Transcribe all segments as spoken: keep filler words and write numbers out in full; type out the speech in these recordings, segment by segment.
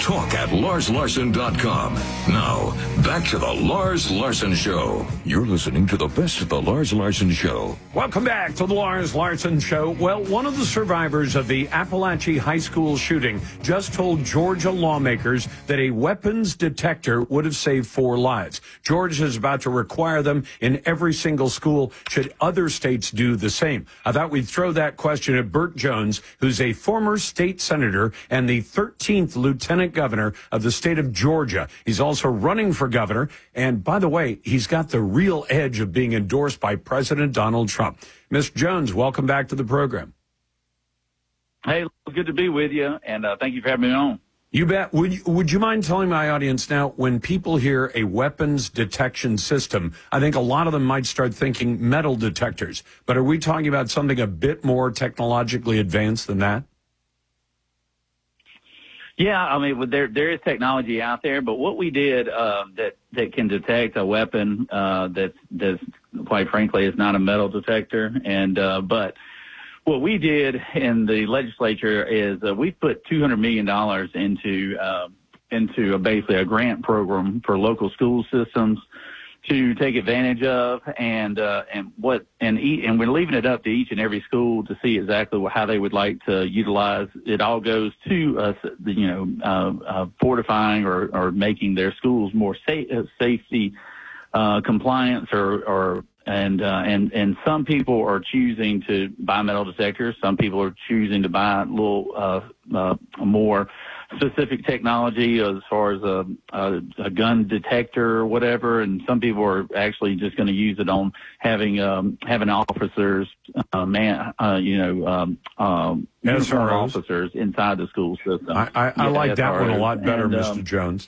talk at lars larson dot com. Now, back to the Lars Larson Show. You're listening to the best of the Lars Larson Show. Welcome back to the Lars Larson Show. Well, one of the survivors of the Appalachia High School shooting just told Georgia lawmakers that a weapons detector would have saved four lives. Georgia is about to require them in every single school. Should other states do the same? I thought we'd throw that question at Burt Jones, who's a former state senator and the thirteenth lieutenant governor of the state of Georgia. He's also running for governor. And by the way, he's got the real edge of being endorsed by President Donald Trump. Mister Jones, welcome back to the program. Hey, good to be with you, and uh, thank you for having me on. You bet. Would you, would you mind telling my audience now, when people hear a weapons detection system, I think a lot of them might start thinking metal detectors. But are we talking about something a bit more technologically advanced than that? Yeah, I mean, there there is technology out there, but what we did uh, that that can detect a weapon uh, that's that's quite frankly is not a metal detector, and uh, but what we did in the legislature is uh, we put two hundred million dollars into uh, into a, basically a grant program for local school systems to take advantage of, and uh, and what and e- and we're leaving it up to each and every school to see exactly how they would like to utilize. It all goes to us, you know, uh, uh, fortifying or, or making their schools more safe, uh, safety uh, compliance, or or and uh, and and some people are choosing to buy metal detectors. Some people are choosing to buy a little uh, uh, more specific technology as far as a, a, a gun detector or whatever, and some people are actually just going to use it on having um, having officers, uh, man, uh, you know, um, um, uniformed officers inside the school system. I, I, I yeah, like S that R Os. one a lot better, and, Mister Um, Jones.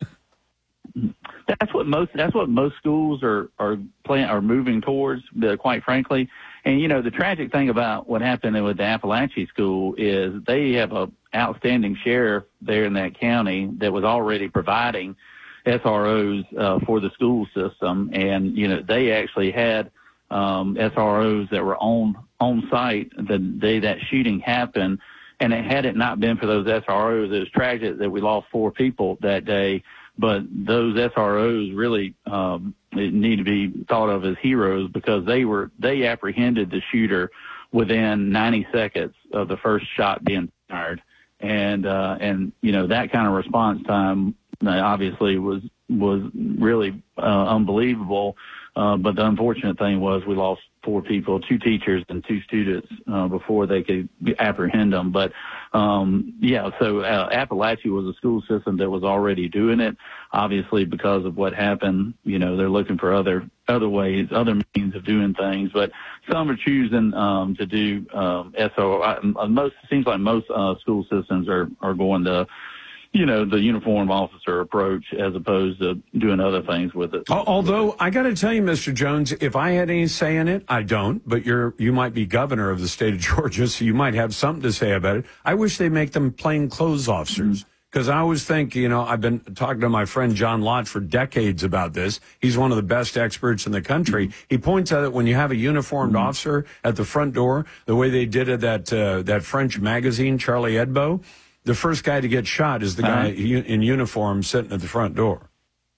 That's what most that's what most schools are are playing are moving towards, uh, quite frankly. And you know, the tragic thing about what happened with the Appalachia school is they have a outstanding sheriff there in that county that was already providing S R Os uh, for the school system, and you know, they actually had um, S R Os that were on on site the day that shooting happened. And it, had it not been for those S R Os, it was tragic that we lost four people that day. But those S R Os really um, need to be thought of as heroes, because they were they apprehended the shooter within ninety seconds of the first shot being fired, and uh, and you know, that kind of response time obviously was was really uh, unbelievable. Uh, but the unfortunate thing was we lost four people, two teachers and two students, uh, before they could apprehend them. But, um, yeah, so uh, Appalachia was a school system that was already doing it. Obviously, because of what happened, you know, they're looking for other other ways, other means of doing things. But some are choosing um, to do um, S O. Uh, most seems like most uh, school systems are, are going to, you know, the uniformed officer approach as opposed to doing other things with it. Although I got to tell you, Mister Jones, if I had any say in it, I don't, but you're, you might be governor of the state of Georgia, so you might have something to say about it. I wish they make them plain clothes officers. Because mm-hmm. I always think, you know, I've been talking to my friend John Lott for decades about this. He's one of the best experts in the country. Mm-hmm. He points out that when you have a uniformed mm-hmm. officer at the front door, the way they did it at uh, that French magazine, Charlie Hebdo, the first guy to get shot is the guy uh-huh. in uniform sitting at the front door.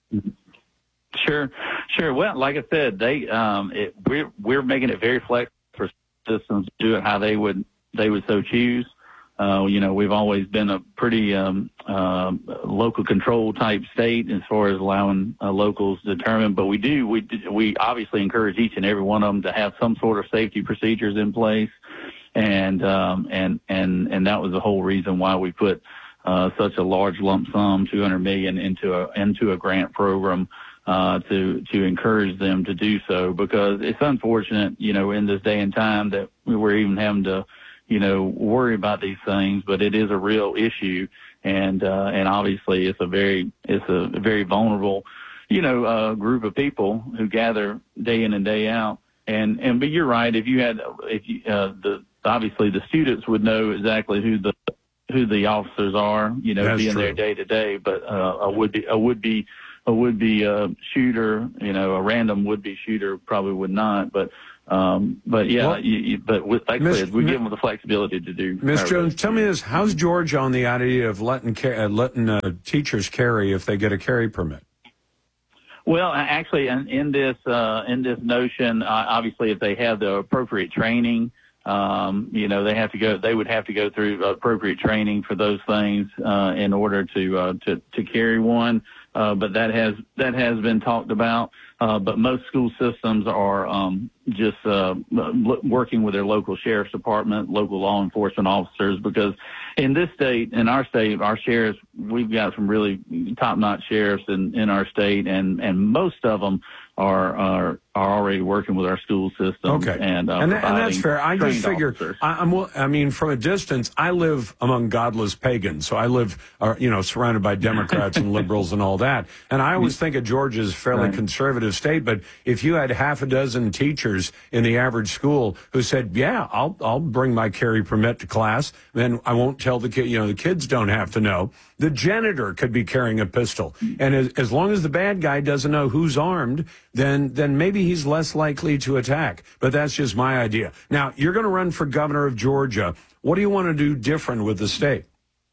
Sure, sure. Well, like I said, they um, it, we're we're making it very flexible for systems to do it how they would they would so choose. Uh, you know, we've always been a pretty um, uh, local control type state as far as allowing uh, locals to determine. But we do we we obviously encourage each and every one of them to have some sort of safety procedures in place. And, um, and, and, and that was the whole reason why we put, uh, such a large lump sum, two hundred million dollars into a, into a grant program, uh, to, to encourage them to do so, because it's unfortunate, you know, in this day and time that we're even having to, you know, worry about these things, but it is a real issue. And, uh, and obviously it's a very, it's a very vulnerable, you know, uh, group of people who gather day in and day out. And, and, but you're right. If you had, if you, uh, the, obviously the students would know exactly who the, who the officers are, you know, That's being true. there day to day, but, uh, a would be, a would be, a would be, uh, shooter, you know, a random would be shooter probably would not, but, Um, but yeah, Well, you, you, but with, like I said, we give them the flexibility to do. Miz Jones, tell me this: how's Georgia on the idea of letting uh, letting uh, teachers carry if they get a carry permit? Well, actually, in, in this uh, in this notion, uh, obviously, if they have the appropriate training, um, you know, they have to go. They would have to go through appropriate training for those things uh, in order to uh, to to carry one. Uh, but that has that has been talked about. Uh, but most school systems are um, just uh, working with their local sheriff's department, local law enforcement officers, because in this state, in our state, our sheriffs, we've got some really top-notch sheriffs in, in our state, and, and most of them are are, are already working with our school system. Okay, and uh, and, that, and that's fair. I just figure, I, I'm, I mean, from a distance, I live among godless pagans, so I live, uh, you know, surrounded by Democrats and liberals and all that. And I always think of Georgia as a fairly right. conservative state. But if you had half a dozen teachers in the average school who said, "Yeah, I'll I'll bring my carry permit to class," then I won't tell the kid. You know, the kids don't have to know. The janitor could be carrying a pistol, and as, as long as the bad guy doesn't know who's armed, then then maybe he's less likely to attack. But that's just my idea. Now, you're going to run for governor of Georgia. What do you want to do different with the state?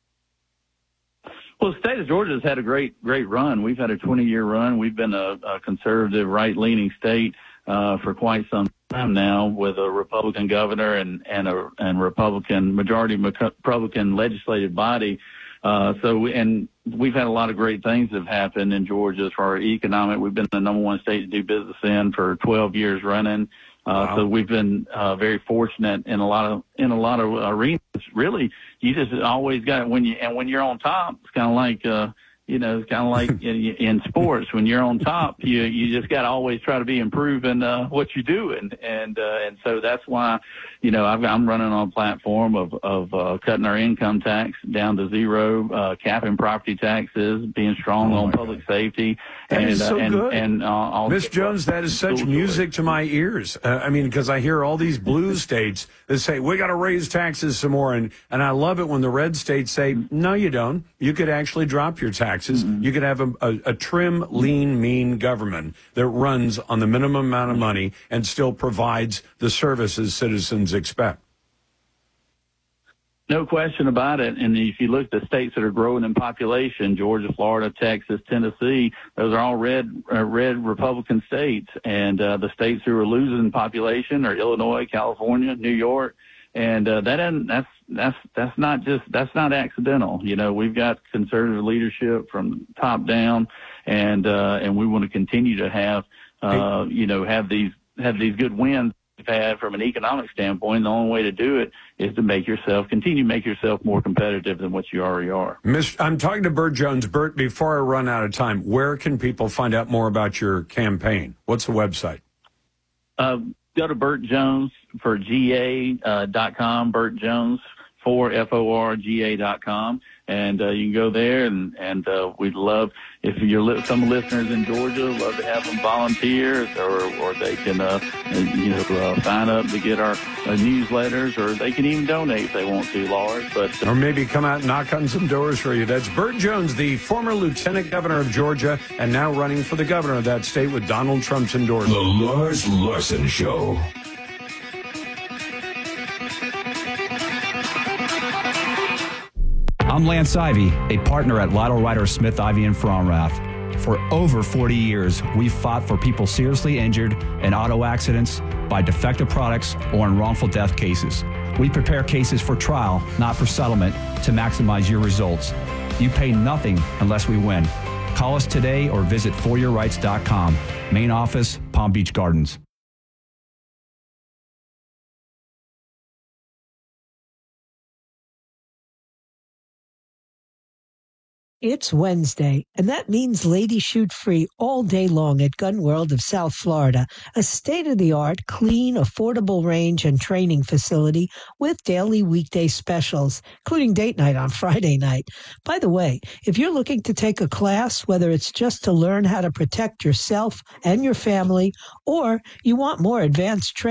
Well, the state of Georgia has had a great, great run. We've had a twenty-year run. We've been a, a conservative, right-leaning state uh, for quite some time now, with a Republican governor and and a and Republican majority Republican legislative body. Uh, so, we, and we've had a lot of great things that have happened in Georgia as far as economic. We've been the number one state to do business in for twelve years running. Uh, wow. So we've been uh, very fortunate in a lot of in a lot of arenas. Really, you just always got when you and when you're on top, it's kind of like uh, you know, it's kind of like in, in sports. When you're on top, you you just got to always try to be improving uh, what you do, and and uh, and so that's why, you know, I've, I'm running on a platform of of uh, cutting our income tax down to zero, uh, capping property taxes, being strong oh on public God. safety. That and, is so uh, and, good. And, uh, Miz Jones, that is such music to my ears. Uh, I mean, because I hear all these blue states that say, we got to raise taxes some more. And, and I love it when the red states say, no, you don't. You could actually drop your taxes. Mm-hmm. You could have a, a, a trim, lean, mean government that runs on the minimum amount of money and still provides the services citizens expect. No question about it. And if you look at the states that are growing in population, Georgia, Florida, Texas, Tennessee, those are all red, uh, red Republican states. And uh, the states who are losing population are Illinois, California, New York. And uh, that isn't, that's that's that's not just that's not accidental. You know, we've got conservative leadership from top down, and uh, and we want to continue to have uh, you know have these have these good wins we've had from an economic standpoint. The only way to do it is to make yourself continue to make yourself more competitive than what you already are. Miss, I'm talking to Burt Jones. Burt, before I run out of time, where can people find out more about your campaign? What's the website? Uh, go to Burt Jones for G A uh, dot com. Burt Jones for F O R G A dot com. And uh, you can go there, and, and uh, we'd love, if you're li- some listeners in Georgia, love to have them volunteer, or, or they can, uh, you know, uh, sign up to get our uh, newsletters, or they can even donate if they want to, Lars. But, uh, or maybe come out and knock on some doors for you. That's Burt Jones, the former lieutenant governor of Georgia, and now running for the governor of that state with Donald Trump's endorsement. The Lars Larson Show. I'm Lance Ivy, a partner at Lytle Ryder Smith Ivy and Fromrath. For over forty years, we've fought for people seriously injured in auto accidents, by defective products, or in wrongful death cases. We prepare cases for trial, not for settlement, to maximize your results. You pay nothing unless we win. Call us today or visit for your rights dot com. Main office, Palm Beach Gardens. It's Wednesday, and that means ladies shoot free all day long at Gun World of South Florida, a state-of-the-art, clean, affordable range and training facility with daily weekday specials, including date night on Friday night. By the way, if you're looking to take a class, whether it's just to learn how to protect yourself and your family, or you want more advanced training,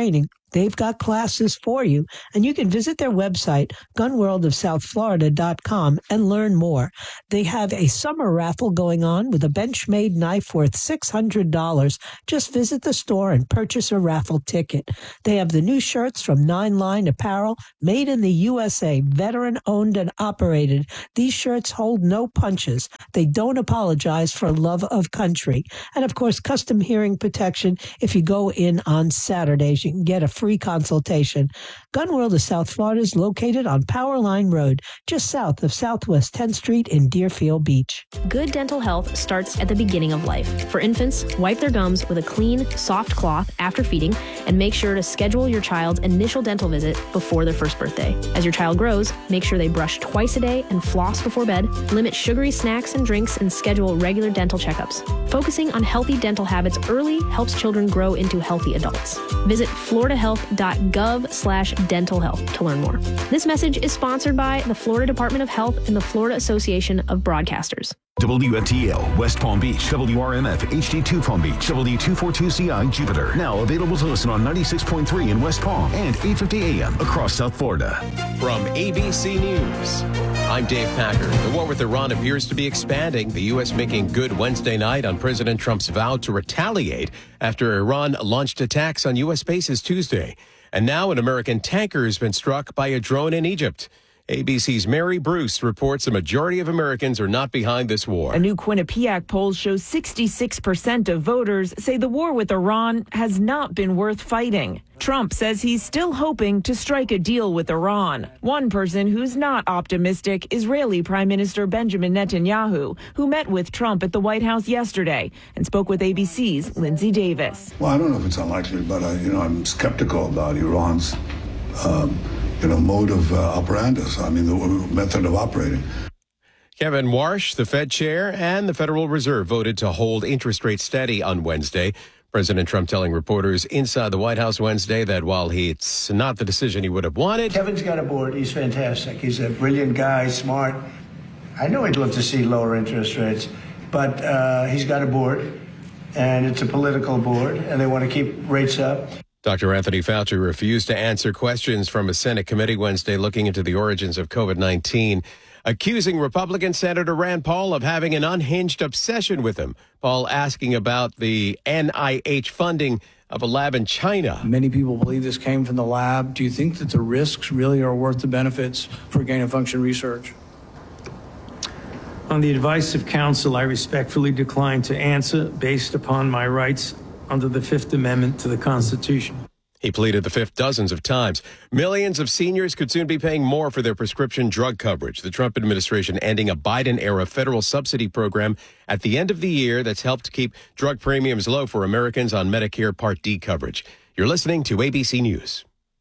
They've got classes for you, and you can visit their website, gun world of south florida dot com, and learn more. They have a summer raffle going on with a Benchmade knife worth six hundred dollars. Just visit the store and purchase a raffle ticket. They have the new shirts from Nine Line Apparel, made in the U S A, veteran-owned and operated. These shirts hold no punches. They don't apologize for love of country. And, of course, custom hearing protection. If you go in on Saturdays, you can get a free consultation. Gun World of South Florida is located on Powerline Road, just south of Southwest tenth Street in Deerfield Beach. Good dental health starts at the beginning of life. For infants, wipe their gums with a clean, soft cloth after feeding, and make sure to schedule your child's initial dental visit before their first birthday. As your child grows, make sure they brush twice a day and floss before bed, limit sugary snacks and drinks, and schedule regular dental checkups. Focusing on healthy dental habits early helps children grow into healthy adults. Visit florida health dot gov slash dental health to learn more. This message is sponsored by the Florida Department of Health and the Florida Association of Broadcasters. W F T L, West Palm Beach, W R M F, H D two Palm Beach, W two forty-two C I, Jupiter. Now available to listen on ninety-six point three in West Palm and eight fifty A M across South Florida. From A B C News, I'm Dave Packer. The war with Iran appears to be expanding. The U S making good Wednesday night on President Trump's vow to retaliate after Iran launched attacks on U S bases Tuesday. And now an American tanker has been struck by a drone in Egypt. A B C's Mary Bruce reports a majority of Americans are not behind this war. A new Quinnipiac poll shows sixty-six percent of voters say the war with Iran has not been worth fighting. Trump says he's still hoping to strike a deal with Iran. One person who's not optimistic, Israeli Prime Minister Benjamin Netanyahu, who met with Trump at the White House yesterday and spoke with A B C's Lindsay Davis. Well, I don't know if it's unlikely, but I, you know, I'm skeptical about Iran's um, you know, mode of uh, operandus, I mean, the method of operating. Kevin Warsh, the Fed chair, and the Federal Reserve voted to hold interest rates steady on Wednesday. President Trump telling reporters inside the White House Wednesday that while he, it's not the decision he would have wanted. Kevin's got a board. He's fantastic. He's a brilliant guy, smart. I know he'd love to see lower interest rates, but uh, he's got a board, and it's a political board, and they want to keep rates up. Doctor Anthony Fauci refused to answer questions from a Senate committee Wednesday looking into the origins of COVID nineteen, accusing Republican Senator Rand Paul of having an unhinged obsession with him. Paul asking about the N I H funding of a lab in China. Many people believe this came from the lab. Do you think that the risks really are worth the benefits for gain-of-function research? On the advice of counsel, I respectfully decline to answer based upon my rights under the Fifth Amendment to the Constitution. He pleaded the fifth dozens of times. Millions of seniors could soon be paying more for their prescription drug coverage. The Trump administration ending a Biden-era federal subsidy program at the end of the year that's helped keep drug premiums low for Americans on Medicare Part D coverage. You're listening to A B C News.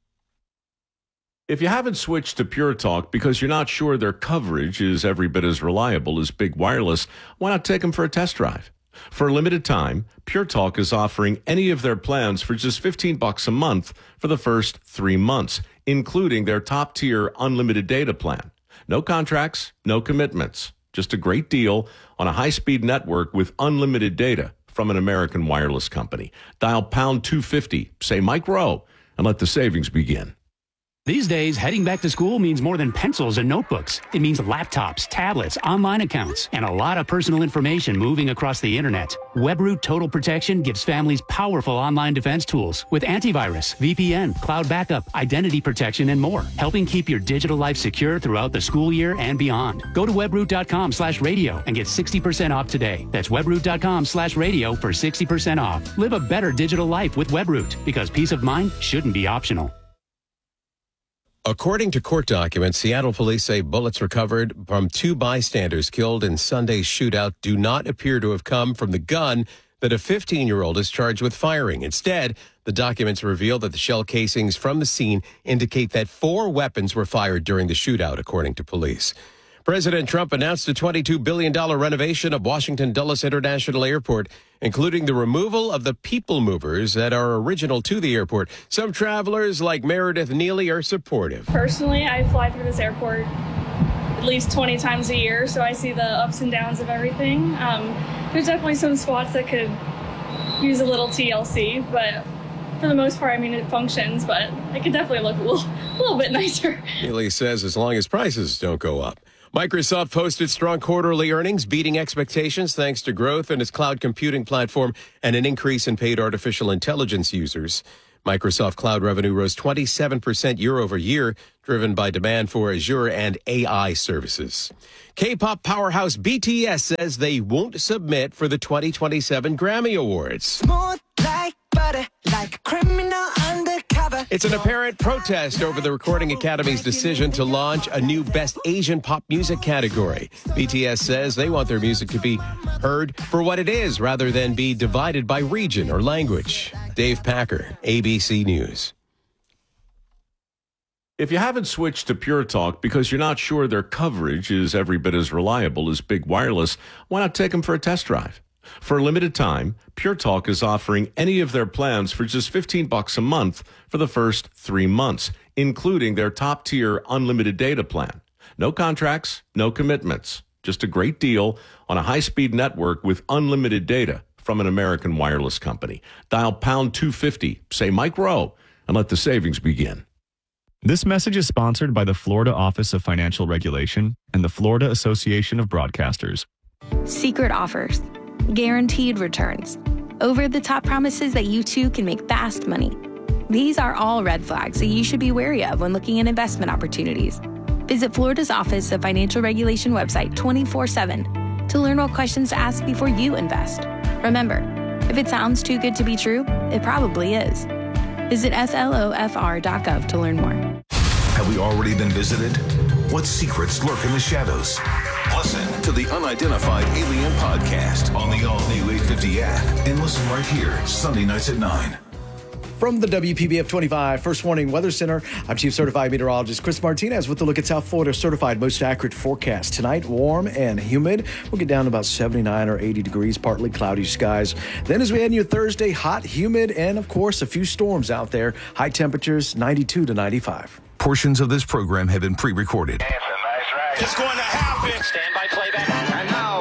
If you haven't switched to Pure Talk because you're not sure their coverage is every bit as reliable as Big Wireless, why not take them for a test drive? For a limited time, Pure Talk is offering any of their plans for just fifteen bucks a month for the first three months, including their top-tier unlimited data plan. No contracts, no commitments, just a great deal on a high-speed network with unlimited data from an American wireless company. Dial pound two fifty, say Mike Rowe, and let the savings begin. These days, heading back to school means more than pencils and notebooks. It means laptops, tablets, online accounts, and a lot of personal information moving across the internet. WebRoot Total Protection gives families powerful online defense tools with antivirus, V P N, cloud backup, identity protection, and more, helping keep your digital life secure throughout the school year and beyond. Go to webroot.com slash radio and get sixty percent off today. That's webroot.com slash radio for sixty percent off. Live a better digital life with WebRoot, because peace of mind shouldn't be optional. According to court documents, Seattle police say bullets recovered from two bystanders killed in Sunday's shootout do not appear to have come from the gun that a fifteen-year-old is charged with firing. Instead, the documents reveal that the shell casings from the scene indicate that four weapons were fired during the shootout, according to police. President Trump announced a twenty-two billion dollars renovation of Washington Dulles International Airport, including the removal of the people movers that are original to the airport. Some travelers, like Meredith Neely, are supportive. Personally, I fly through this airport at least twenty times a year, so I see the ups and downs of everything. Um, there's definitely some spots that could use a little T L C, but for the most part, I mean, it functions, but it could definitely look a little, a little bit nicer. Neely says as long as prices don't go up. Microsoft posted strong quarterly earnings, beating expectations thanks to growth in its cloud computing platform and an increase in paid artificial intelligence users. Microsoft Cloud revenue rose twenty-seven percent year over year, driven by demand for Azure and A I services. K-pop powerhouse B T S says they won't submit for the twenty twenty-seven Grammy Awards. Smooth like butter, like a criminal undercover. It's an apparent protest over the Recording Academy's decision to launch a new Best Asian Pop Music category. B T S says they want their music to be heard for what it is rather than be divided by region or language. Dave Packer, A B C News. If you haven't switched to Pure Talk because you're not sure their coverage is every bit as reliable as Big Wireless, why not take them for a test drive? For a limited time, Pure Talk is offering any of their plans for just fifteen bucks a month for the first three months, including their top-tier unlimited data plan. No contracts, no commitments, just a great deal on a high-speed network with unlimited data from an American wireless company. Dial pound two fifty, say Mike Rowe, and let the savings begin. This message is sponsored by the Florida Office of Financial Regulation and the Florida Association of Broadcasters. Secret offers, guaranteed returns, over-the-top promises that you too can make fast money. These are all red flags that you should be wary of when looking at investment opportunities. Visit Florida's Office of Financial Regulation website twenty-four seven to learn what questions to ask before you invest. Remember, if it sounds too good to be true, it probably is. Visit S L O F R dot gov to learn more. Have we already been visited? What secrets lurk in the shadows? Listen to the Unidentified Alien Podcast on the all-new eight fifty app and listen right here, Sunday nights at nine. From the W P B F twenty-five First Warning Weather Center, I'm Chief Certified Meteorologist Chris Martinez with a look at South Florida's certified most accurate forecast. Tonight, warm and humid. We'll get down to about seventy-nine or eighty degrees, partly cloudy skies. Then as we head into Thursday, hot, humid, and of course, a few storms out there. High temperatures, ninety-two to ninety-five. Portions of this program have been pre-recorded. It's going to happen. Stand by playback. And now,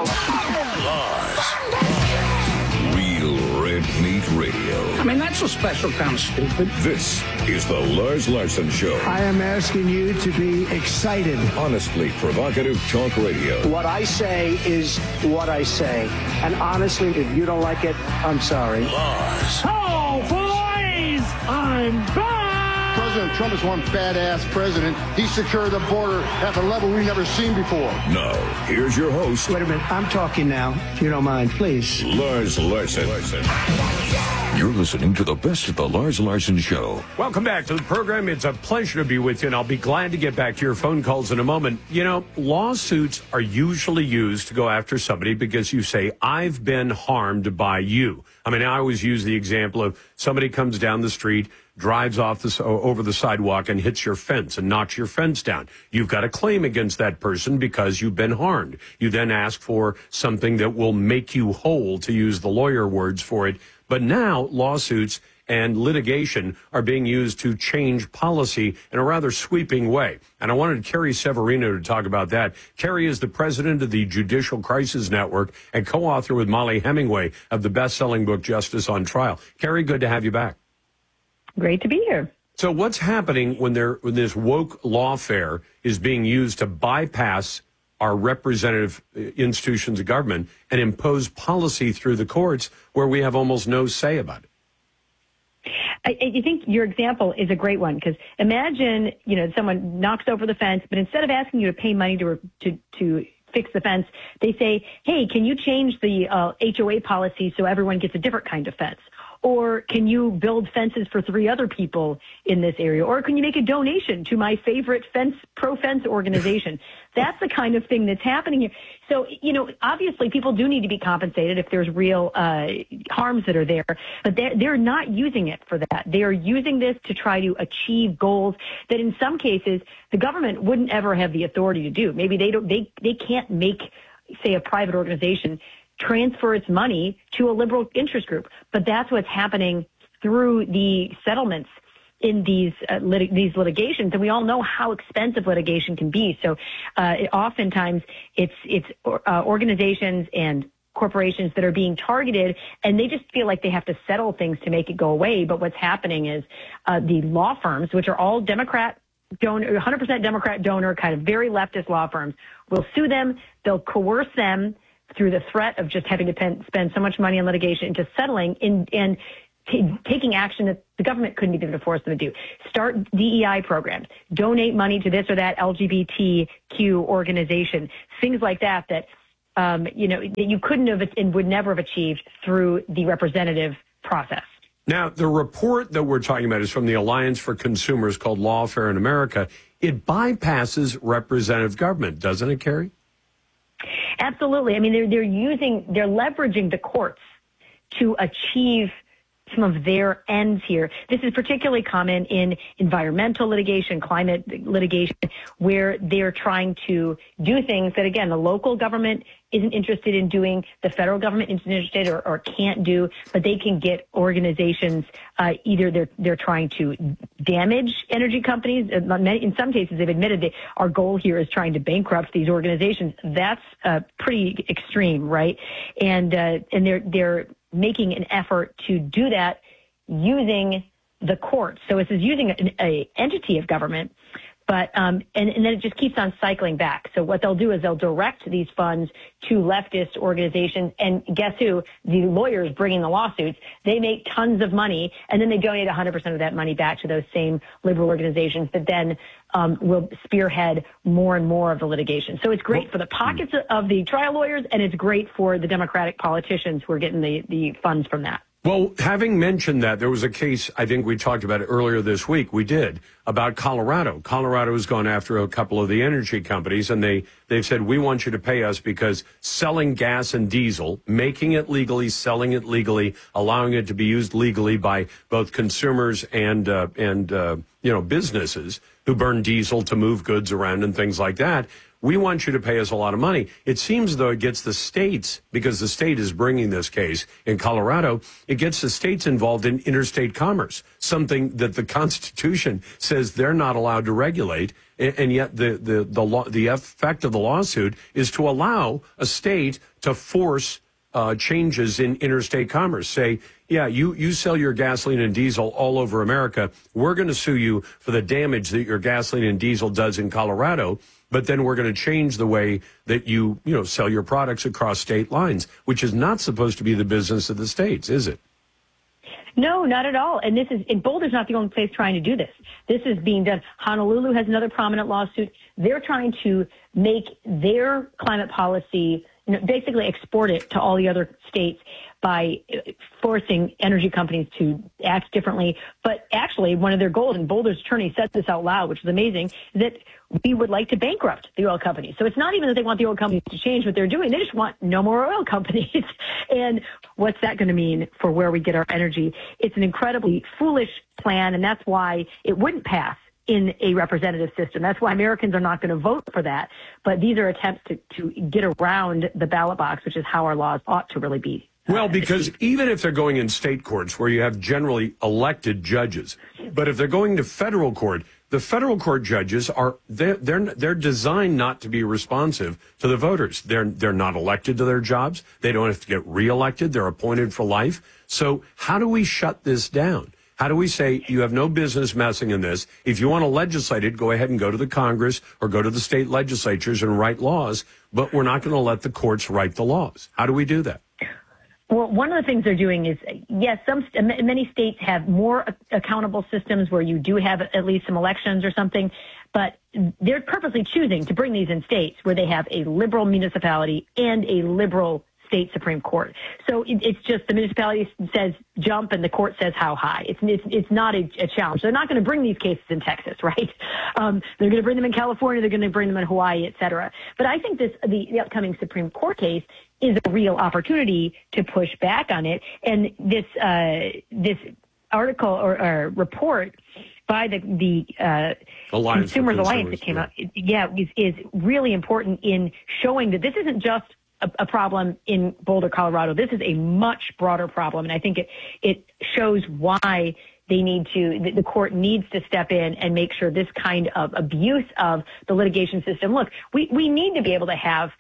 Lars. Real Red Meat Radio. I mean, that's a special kind of stupid. This is the Lars Larson Show. I am asking you to be excited. Honestly provocative talk radio. What I say is what I say. And honestly, if you don't like it, I'm sorry. Lars. Oh, boys! I'm back! President Trump is one badass president. He secured the border at a level we've never seen before. Now, here's your host. Wait a minute. I'm talking now, if you don't mind, please. Lars Larson. You're listening to the best of the Lars Larson Show. Welcome back to the program. It's a pleasure to be with you, and I'll be glad to get back to your phone calls in a moment. You know, lawsuits are usually used to go after somebody because you say, I've been harmed by you. I mean, I always use the example of somebody comes down the street, drives off the, over the sidewalk and hits your fence and knocks your fence down. You've got a claim against that person because you've been harmed. You then ask for something that will make you whole, to use the lawyer words for it. But now lawsuits and litigation are being used to change policy in a rather sweeping way. And I wanted Carrie Severino to talk about that. Carrie is the president of the Judicial Crisis Network and co-author with Molly Hemingway of the best-selling book Justice on Trial. Carrie, good to have you back. Great to be here. So what's happening when there when this woke lawfare is being used to bypass our representative institutions of government and impose policy through the courts where we have almost no say about it? I, I think your example is a great one, because imagine, you know, someone knocks over the fence, but instead of asking you to pay money to to to fix the fence, they say, hey, can you change the uh, H O A policy so everyone gets a different kind of fence? Or can you build fences for three other people in this area? Or can you make a donation to my favorite fence pro-fence organization? That's the kind of thing that's happening here. So, you know, obviously people do need to be compensated if there's real uh, harms that are there, but they're, they're not using it for that. They are using this to try to achieve goals that in some cases the government wouldn't ever have the authority to do. Maybe they don't, they, they can't make, say, a private organization transfer its money to a liberal interest group. But that's what's happening through the settlements in these uh, lit- these litigations, and we all know how expensive litigation can be. So uh, it, oftentimes it's it's uh, organizations and corporations that are being targeted, and they just feel like they have to settle things to make it go away. But what's happening is uh, the law firms, which are all Democrat donor, one hundred percent Democrat donor, kind of very leftist law firms, will sue them. They'll coerce them through the threat of just having to pen, spend so much money on litigation into settling in, and t- taking action that the government couldn't even force them to do. Start D E I programs, donate money to this or that L G B T Q organization, things like that that Um, you know, that you couldn't have and would never have achieved through the representative process. Now, the report that we're talking about is from the Alliance for Consumers called Lawfare in America. It bypasses representative government, doesn't it, Carrie? Absolutely. I mean, they're, they're using, they're leveraging the courts to achieve some of their ends here. This is particularly common in environmental litigation, climate litigation, where they're trying to do things that, again, the local government isn't interested in doing, the federal government isn't interested or, or can't do, but they can get organizations, uh, either they're, they're trying to damage energy companies. In some cases, they've admitted that our goal here is trying to bankrupt these organizations. That's uh, pretty extreme, right? And, uh, and they're, they're, making an effort to do that using the courts. So it's using an a entity of government, but um, and, and then it just keeps on cycling back. So what they'll do is they'll direct these funds to leftist organizations, and guess who? The lawyers bringing the lawsuits. They make tons of money, and then they donate one hundred percent of that money back to those same liberal organizations that then um, will spearhead more and more of the litigation. So it's great for the pockets of the trial lawyers, and it's great for the Democratic politicians who are getting the, the funds from that. Well, having mentioned that, there was a case, I think we talked about it earlier this week, we did, about Colorado. Colorado has gone after a couple of the energy companies, and they, they've said, we want you to pay us because selling gas and diesel, making it legally, selling it legally, allowing it to be used legally by both consumers and, uh, and uh, you know, businesses who burn diesel to move goods around and things like that. We want you to pay us a lot of money. It seems as though it gets the states, because the state is bringing this case in Colorado, it gets the states involved in interstate commerce, something that the Constitution says they're not allowed to regulate. And yet the, the, the, law, the effect of the lawsuit is to allow a state to force uh, changes in interstate commerce. Say, yeah, you, you sell your gasoline and diesel all over America. We're going to sue you for the damage that your gasoline and diesel does in Colorado. But then we're going to change the way that you, you know, sell your products across state lines, which is not supposed to be the business of the states, is it? No, not at all. And this is, and Boulder's not the only place trying to do this. This is being done. Honolulu has another prominent lawsuit. They're trying to make their climate policy, you know, basically export it to all the other states by forcing energy companies to act differently. But actually, one of their goals, and Boulder's attorney said this out loud, which is amazing, is that we would like to bankrupt the oil companies. So it's not even that they want the oil companies to change what they're doing. They just want no more oil companies. And what's that going to mean for where we get our energy? It's an incredibly foolish plan, and that's why it wouldn't pass in a representative system. That's why Americans are not going to vote for that. But these are attempts to, to get around the ballot box, which is how our laws ought to really be. Well, because even if they're going in state courts where you have generally elected judges, but if they're going to federal court, the federal court judges are they're they're, they're designed not to be responsive to the voters. They're they're not elected to their jobs. They don't have to get reelected. They're appointed for life. So how do we shut this down? How do we say you have no business messing in this? If you want to legislate it, go ahead and go to the Congress or go to the state legislatures and write laws, but we're not going to let the courts write the laws. How do we do that? Well, one of the things they're doing is, yes, some many states have more accountable systems where you do have at least some elections or something, but they're purposely choosing to bring these in states where they have a liberal municipality and a liberal state Supreme Court. So it, it's just the municipality says jump and the court says how high. It's it's, it's not a, a challenge. They're not going to bring these cases in Texas, right? Um, they're going to bring them in California. They're going to bring them in Hawaii, et cetera. But I think this the, the upcoming Supreme Court case is a real opportunity to push back on it. And this uh, this article or, or report by the the uh, Alliance Consumers for Alliance that came out, yeah, is, is really important in showing that this isn't just a, a problem in Boulder, Colorado. This is a much broader problem, and I think it it shows why they need to, the, the court needs to step in and make sure this kind of abuse of the litigation system. Look, we we need to be able to have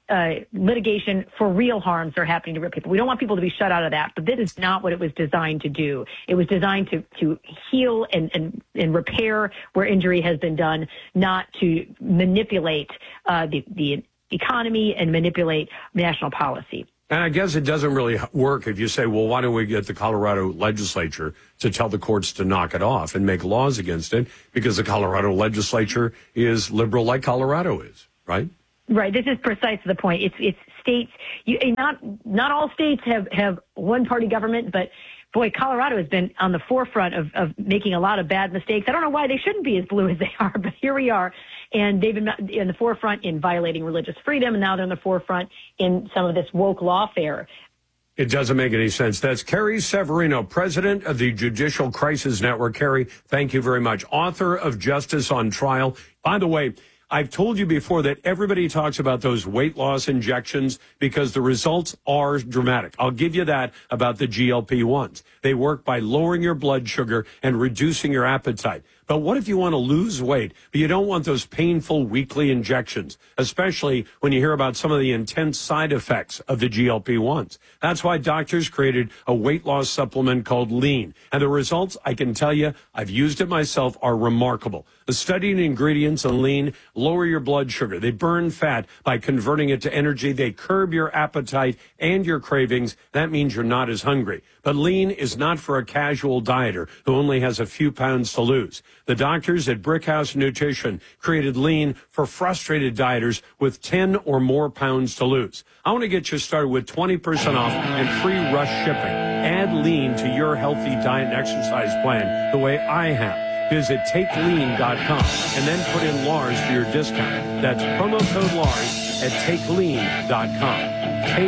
uh, litigation for real harms that are happening to real people. We don't want people to be shut out of that, but this is not what it was designed to do. It was designed to, to heal and, and, and repair where injury has been done, not to manipulate uh, the, the economy and manipulate national policy. And I guess it doesn't really work if you say, well, why don't we get the Colorado legislature to tell the courts to knock it off and make laws against it? Because the Colorado legislature is liberal like Colorado is, right? Right. This is precisely the point. It's it's states. You, not not all states have, have one party government, but boy, Colorado has been on the forefront of, of making a lot of bad mistakes. I don't know why they shouldn't be as blue as they are, but here we are. And they've been in the forefront in violating religious freedom, and now they're in the forefront in some of this woke lawfare. It doesn't make any sense. That's Carrie Severino, president of the Judicial Crisis Network. Carrie, thank you very much. Author of Justice on Trial. By the way, I've told you before that everybody talks about those weight loss injections because the results are dramatic. I'll give you that about the G L P ones. They work by lowering your blood sugar and reducing your appetite. But what if you want to lose weight, but you don't want those painful weekly injections, especially when you hear about some of the intense side effects of the G L P ones? That's why doctors created a weight loss supplement called Lean. And the results, I can tell you, I've used it myself, are remarkable. The studied ingredients in Lean lower your blood sugar. They burn fat by converting it to energy. They curb your appetite and your cravings. That means you're not as hungry. But Lean is not for a casual dieter who only has a few pounds to lose. The doctors at Brickhouse Nutrition created Lean for frustrated dieters with ten or more pounds to lose. I want to get you started with twenty percent off and free rush shipping. Add Lean to your healthy diet and exercise plan the way I have. Visit take lean dot com and then put in Lars for your discount. That's promo code Lars at take lean dot com.